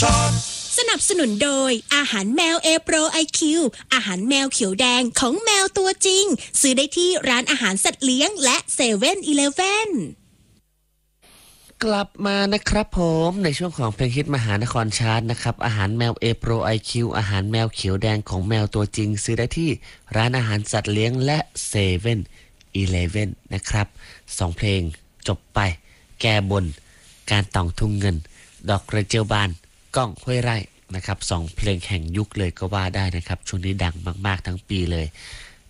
สนับสนุนโดยอาหารแมวเอโปรไอคิวอาหารแมวเขียวแดงของแมวตัวจริงซื้อได้ที่ร้านอาหารสัตว์เลี้ยงและ7-Eleven กลับมานะครับผมในช่วงของเพลงฮิตมหานครชาร์ตนะครับอาหารแมวเอโปรไอคิวอาหารแมวเขียวแดงของแมวตัวจริงซื้อได้ที่ร้านอาหารสัตว์เลี้ยงและ7-Elevenนะครับ2เพลงจบไปแก้บนการตองทุ่งเงินดอกกระเจียวบานก้องห้วยไร่นะครับ2เพลงแห่งยุคเลยก็ว่าได้นะครับช่วงนี้ดังมากๆทั้งปีเลย